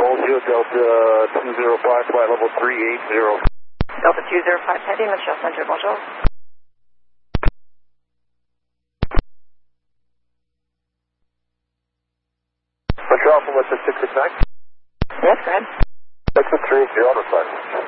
Bonjour, Delta 205, flight level 380. Delta 205, heading Montreal Center, bonjour. Montreal from Western 669? Yes, go ahead. Texas 380, on the side.